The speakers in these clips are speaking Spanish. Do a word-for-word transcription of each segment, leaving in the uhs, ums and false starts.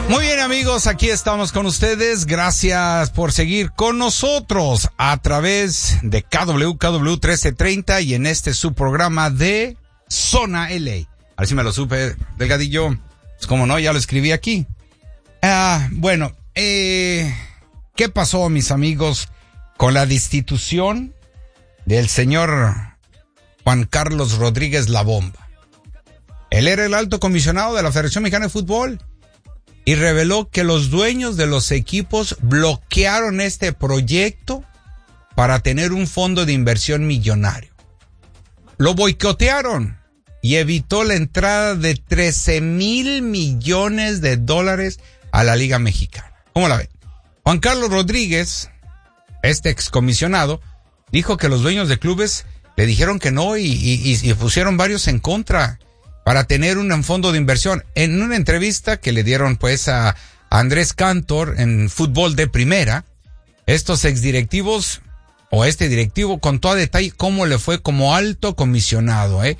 Muy bien, amigos, aquí estamos con ustedes. Gracias por seguir con nosotros a través de K W K W trece treinta y en este subprograma de Zona L A. A ver si me lo supe, Delgadillo. Pues como no, ya lo escribí aquí. Ah, bueno, eh, ¿qué pasó, mis amigos, con la destitución del señor Juan Carlos Rodríguez La Bomba? Él era el alto comisionado de la Federación Mexicana de Fútbol y reveló que los dueños de los equipos bloquearon este proyecto para tener un fondo de inversión millonario. Lo boicotearon y evitó la entrada de trece mil millones de dólares a la Liga Mexicana. ¿Cómo la ven? Juan Carlos Rodríguez, este excomisionado, dijo que los dueños de clubes le dijeron que no y, y, y pusieron varios en contra para tener un fondo de inversión. En una entrevista que le dieron pues a, a Andrés Cantor en Fútbol de Primera, estos exdirectivos o este directivo contó a detalle cómo le fue como alto comisionado, ¿eh?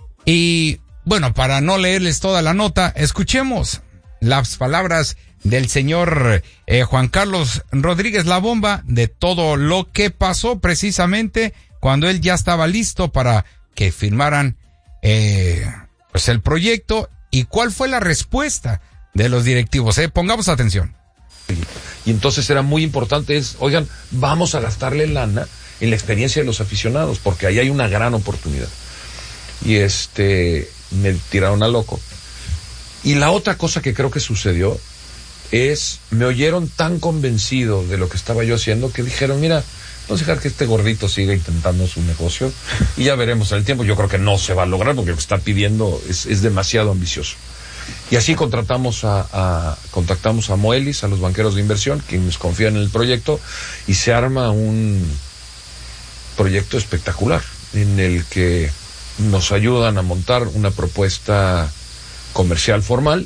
Y bueno, para no leerles toda la nota, escuchemos las palabras del señor eh, Juan Carlos Rodríguez La Bomba de todo lo que pasó precisamente cuando él ya estaba listo para que firmaran eh, pues el proyecto y cuál fue la respuesta de los directivos. ¿eh? Pongamos atención. Y entonces era muy importante, es, oigan, vamos a gastarle lana en la experiencia de los aficionados, porque ahí hay una gran oportunidad. Y este, me tiraron a loco. Y la otra cosa que creo que sucedió es, me oyeron tan convencido de lo que estaba yo haciendo que dijeron, mira, vamos a dejar que este gordito siga intentando su negocio y ya veremos en el tiempo. Yo creo que no se va a lograr porque lo que está pidiendo es, es demasiado ambicioso. Y así contratamos a, a, contactamos a Moelis, a los banqueros de inversión, quienes confían en el proyecto, y se arma un proyecto espectacular en el que nos ayudan a montar una propuesta comercial formal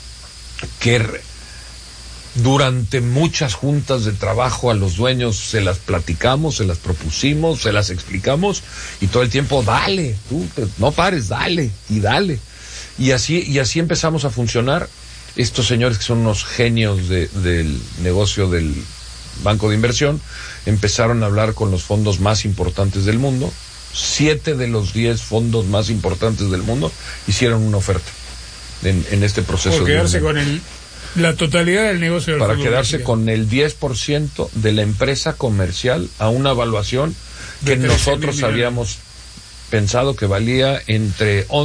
que durante muchas juntas de trabajo a los dueños se las platicamos, se las propusimos, se las explicamos y todo el tiempo dale, tú no pares, dale y dale. Y así, y así empezamos a funcionar. Estos señores que son unos genios de, del negocio del banco de inversión empezaron a hablar con los fondos más importantes del mundo. Siete de los diez fondos más importantes del mundo hicieron una oferta en, en este proceso. Por quedarse de con el, la totalidad del negocio del para fútbol quedarse mexicano. Con el diez por ciento de la empresa comercial a una evaluación que nosotros habíamos pensado que valía entre